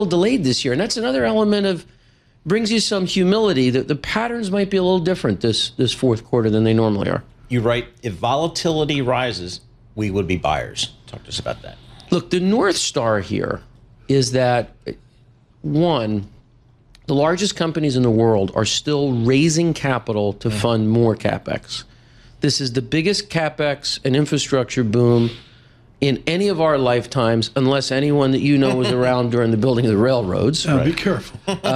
delayed this year. And that's another element of brings you some humility that the patterns might be a little different this fourth quarter than they normally are. You're right. If volatility rises, we would be buyers. Talk to us about that. Look, the North Star here is that, one, the largest companies in the world are still raising capital to fund more CapEx. This is the biggest CapEx and infrastructure boom in any of our lifetimes, unless anyone that you know was around during the building of the railroads. Right. Be careful.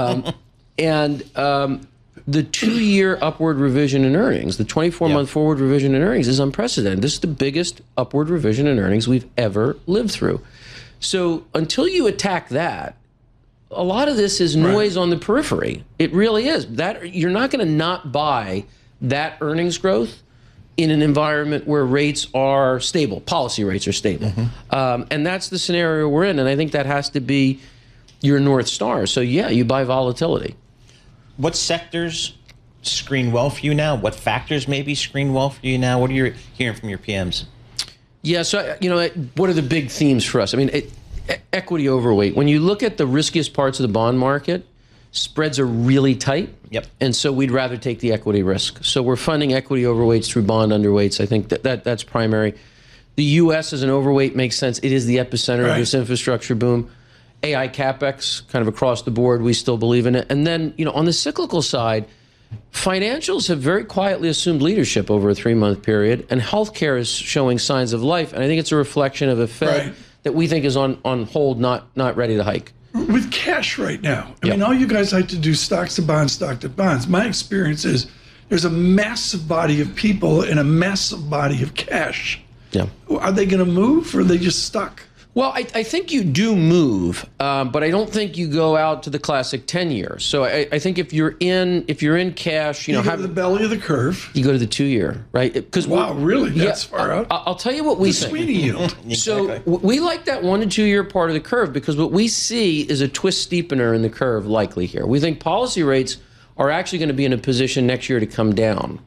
The 2-year upward revision in earnings, the 24-month forward revision in earnings is unprecedented. This is the biggest upward revision in earnings we've ever lived through. So until you attack that, a lot of this is noise on the periphery. It really is. That you're not going to not buy that earnings growth in an environment where rates are stable, policy rates are stable. And that's the scenario we're in. And I think that has to be your North Star. So, yeah, you buy volatility. What sectors screen well for you now? What factors maybe screen well for you now? What are you hearing from your PMs? Yeah, so, what are the big themes for us? I mean, equity overweight. When you look at the riskiest parts of the bond market, spreads are really tight. Yep. And so we'd rather take the equity risk. So we're funding equity overweights through bond underweights. I think that's primary. The U.S. as an overweight makes sense. It is the epicenter of this infrastructure boom. AI CapEx, kind of across the board, we still believe in it. And then, on the cyclical side, financials have very quietly assumed leadership over a 3-month period, and healthcare is showing signs of life. And I think it's a reflection of a Fed that we think is on hold, not ready to hike. With cash right now, I mean, all you guys like to do stocks to bonds, stock to bonds. My experience is there's a massive body of people and a massive body of cash. Yeah. Are they going to move or are they just stuck? Well, I think you do move, but I don't think you go out to the classic 10-year. So I think if you're in cash, you go to the belly of the curve. You go to the 2-year, right? Because really? That's far out. I'll tell you what we think. The Sweeney yield. So we like that 1 to 2-year part of the curve because what we see is a twist steepener in the curve likely here. We think policy rates are actually going to be in a position next year to come down.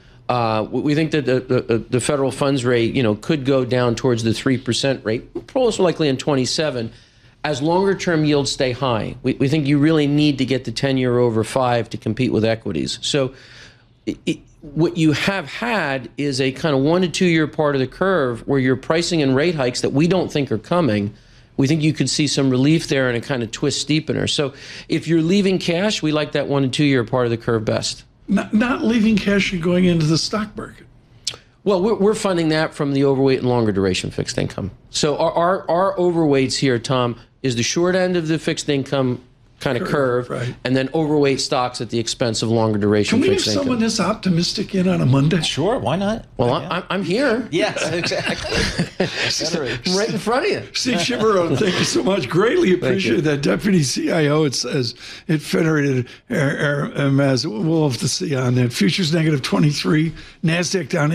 We think that the federal funds rate, could go down towards the 3% rate, most likely in 27, as longer-term yields stay high. We think you really need to get the 10-year over 5 to compete with equities. So what you have had is a kind of 1 to 2-year part of the curve where you're pricing in rate hikes that we don't think are coming. We think you could see some relief there and a kind of twist steepener. So if you're leaving cash, we like that 1 to 2-year part of the curve best. Not leaving cash and going into the stock market. Well, we're funding that from the overweight and longer duration fixed income. So our overweights here, Tom, is the short end of the fixed income kind of curve, and then overweight stocks at the expense of longer duration fixed income. Can we have someone this optimistic in on a Monday? Sure, why not? Well, I'm here. Yes, exactly. I'm right in front of you. Steve Chimarrone, thank you so much. Greatly appreciate that. Deputy CIO, it says, it Federated Hermes. We'll have to see on that. Futures negative 23, NASDAQ down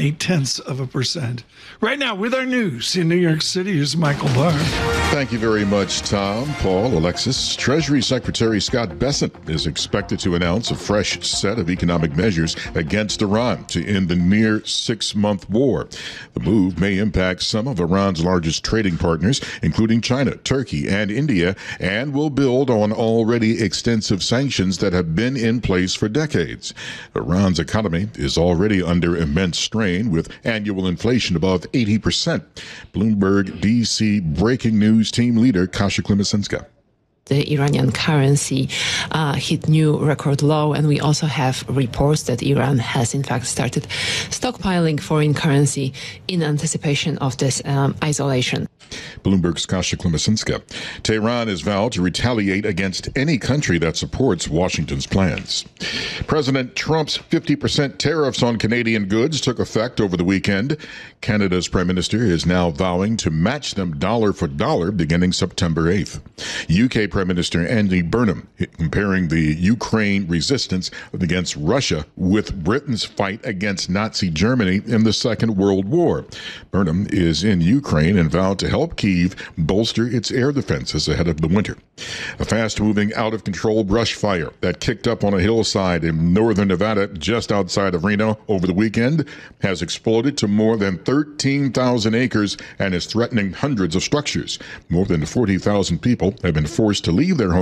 0.8%. Right now, with our news in New York City, here's Michael Barr. Thank you very much, Tom, Paul, Alexis. Treasury Secretary Scott Bessent is expected to announce a fresh set of economic measures against Iran to end the near 6-month war. The move may impact some of Iran's largest trading partners, including China, Turkey, and India, and will build on already extensive sanctions that have been in place for decades. Iran's economy is already under immense strain, with annual inflation above 80%. Bloomberg D.C. breaking news team leader Kasia Klimasinska. The Iranian currency hit new record low, and we also have reports that Iran has in fact started stockpiling foreign currency in anticipation of this isolation. Bloomberg's Kasia Klimasinska. Tehran has vowed to retaliate against any country that supports Washington's plans. President Trump's 50% tariffs on Canadian goods took effect over the weekend. Canada's Prime Minister is now vowing to match them dollar for dollar beginning September 8th. UK Prime Minister Andy Burnham comparing the Ukraine resistance against Russia with Britain's fight against Nazi Germany in the Second World War. Burnham is in Ukraine and vowed to help Kyiv bolster its air defenses ahead of the winter. A fast-moving, out-of-control brush fire that kicked up on a hillside in northern Nevada just outside of Reno over the weekend has exploded to more than 13,000 acres and is threatening hundreds of structures. More than 40,000 people have been forced to leave their home